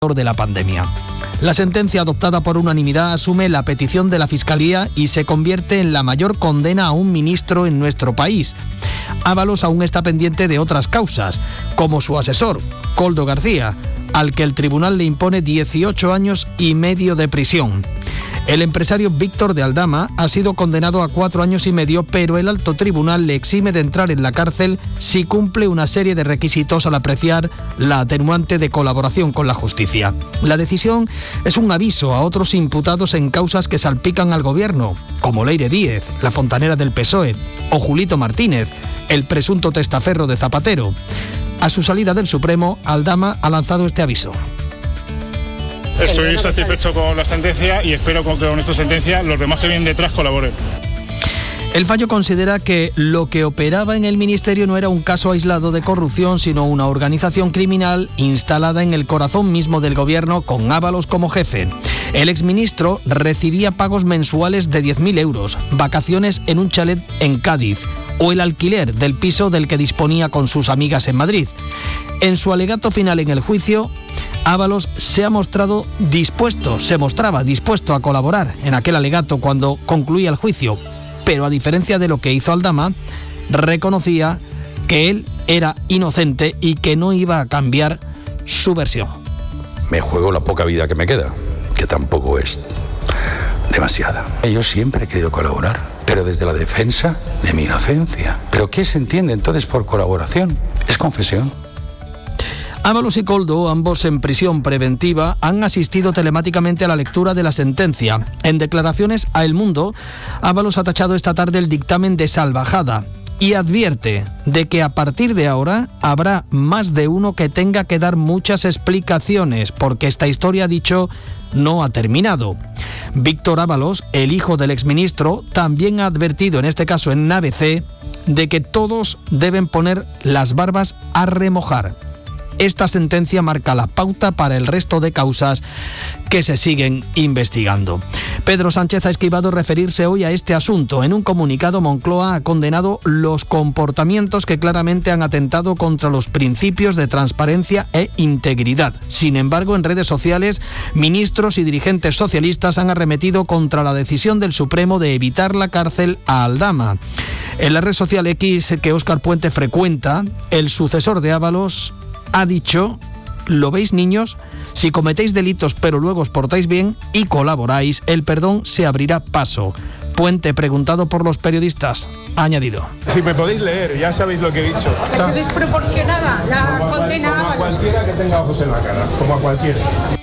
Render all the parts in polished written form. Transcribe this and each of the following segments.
de la pandemia. La sentencia adoptada por unanimidad asume la petición de la Fiscalía y se convierte en la mayor condena a un ministro en nuestro país. Ábalos aún está pendiente de otras causas, como su asesor, Koldo García, al que el tribunal le impone 18 años y medio de prisión. El empresario Víctor de Aldama ha sido condenado a 4 años y medio, pero el alto tribunal le exime de entrar en la cárcel si cumple una serie de requisitos al apreciar la atenuante de colaboración con la justicia. La decisión es un aviso a otros imputados en causas que salpican al gobierno, como Leire Díez, la fontanera del PSOE, o Julito Martínez, el presunto testaferro de Zapatero. A su salida del Supremo, Aldama ha lanzado este aviso. Estoy satisfecho con la sentencia y espero que con esta sentencia los demás que vienen detrás colaboren. El fallo considera que lo que operaba en el ministerio no era un caso aislado de corrupción, sino una organización criminal instalada en el corazón mismo del gobierno, con Ábalos como jefe. El exministro recibía pagos mensuales de 10.000 euros, vacaciones en un chalet en Cádiz o el alquiler del piso del que disponía con sus amigas en Madrid. En su alegato final en el juicio, Ábalos se mostraba dispuesto a colaborar en aquel alegato cuando concluía el juicio, pero a diferencia de lo que hizo Aldama, reconocía que él era inocente y que no iba a cambiar su versión. Me juego la poca vida que me queda, que tampoco es demasiada. Yo siempre he querido colaborar, pero desde la defensa de mi inocencia. ¿Pero qué se entiende entonces por colaboración? ¿Es confesión? Ábalos y Koldo, ambos en prisión preventiva, han asistido telemáticamente a la lectura de la sentencia. En declaraciones a El Mundo, Ábalos ha tachado esta tarde el dictamen de salvajada y advierte de que a partir de ahora habrá más de uno que tenga que dar muchas explicaciones, porque esta historia, ha dicho, no ha terminado. Víctor Ábalos, el hijo del exministro, también ha advertido, en este caso en ABC, de que todos deben poner las barbas a remojar. Esta sentencia marca la pauta para el resto de causas que se siguen investigando. Pedro Sánchez ha esquivado referirse hoy a este asunto. En un comunicado, Moncloa ha condenado los comportamientos que claramente han atentado contra los principios de transparencia e integridad. Sin embargo, en redes sociales, ministros y dirigentes socialistas han arremetido contra la decisión del Supremo de evitar la cárcel a Aldama. En la red social X, que Óscar Puente frecuenta, el sucesor de Ábalos ha dicho: ¿lo veis, niños? Si cometéis delitos pero luego os portáis bien y colaboráis, el perdón se abrirá paso. Puente, preguntado por los periodistas, ha añadido: si me podéis leer, ya sabéis lo que he dicho. ¿Parece desproporcionada la condena? Como a cualquiera que tenga ojos en la cara, como a cualquiera.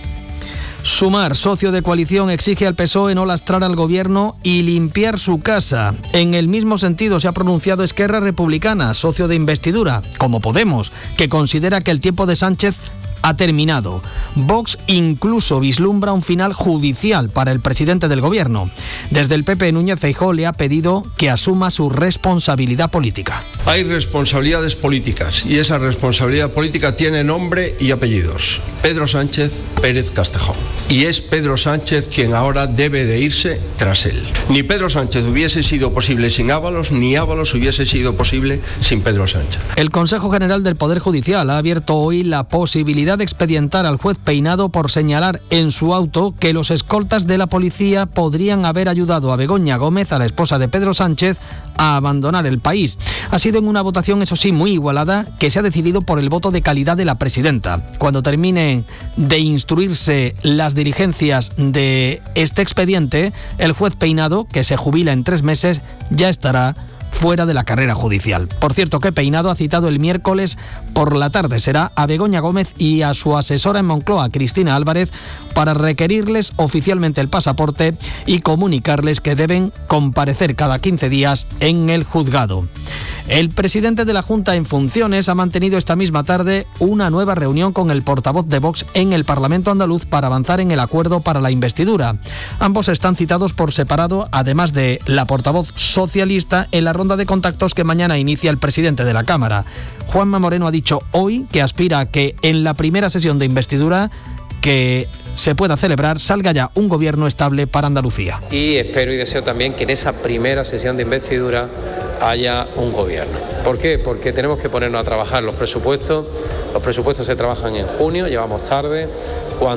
Sumar, socio de coalición, exige al PSOE no lastrar al gobierno y limpiar su casa. En el mismo sentido se ha pronunciado Esquerra Republicana, socio de investidura, como Podemos, que considera que el tiempo de Sánchez ha terminado. Vox incluso vislumbra un final judicial para el presidente del gobierno. Desde el PP, Núñez Feijóo le ha pedido que asuma su responsabilidad política. Hay responsabilidades políticas y esa responsabilidad política tiene nombre y apellidos. Pedro Sánchez Pérez Castejón. Y es Pedro Sánchez quien ahora debe de irse tras él. Ni Pedro Sánchez hubiese sido posible sin Ábalos, ni Ábalos hubiese sido posible sin Pedro Sánchez. El Consejo General del Poder Judicial ha abierto hoy la posibilidad de expedientar al juez Peinado por señalar en su auto que los escoltas de la policía podrían haber ayudado a Begoña Gómez, a la esposa de Pedro Sánchez, a abandonar el país. Ha sido en una votación, eso sí, muy igualada, que se ha decidido por el voto de calidad de la presidenta. Cuando terminen de instruirse las diligencias de este expediente, el juez Peinado, que se jubila en 3 meses, ya estará fuera de la carrera judicial. Por cierto, que Peinado ha citado el miércoles por la tarde, será a Begoña Gómez y a su asesora en Moncloa, Cristina Álvarez, para requerirles oficialmente el pasaporte y comunicarles que deben comparecer cada 15 días en el juzgado. El presidente de la Junta en funciones ha mantenido esta misma tarde una nueva reunión con el portavoz de Vox en el Parlamento andaluz para avanzar en el acuerdo para la investidura. Ambos están citados por separado, además de la portavoz socialista, en la ronda de contactos que mañana inicia el presidente de la Cámara. Juanma Moreno ha dicho hoy que aspira a que en la primera sesión de investidura que se pueda celebrar salga ya un gobierno estable para Andalucía. Y espero y deseo también que en esa primera sesión de investidura haya un gobierno. ¿Por qué? Porque tenemos que ponernos a trabajar los presupuestos se trabajan en junio, llevamos tarde,